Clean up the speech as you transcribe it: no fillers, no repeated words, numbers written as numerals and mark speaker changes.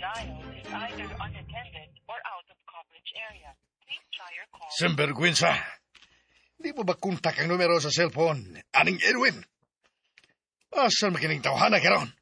Speaker 1: dialed is either unattended or out of coverage area. Please try your call.
Speaker 2: Sinvergüenza. Di mo ba kontak ang numero sa cellphone? Aning Edwin? Asan makining tawhana karon?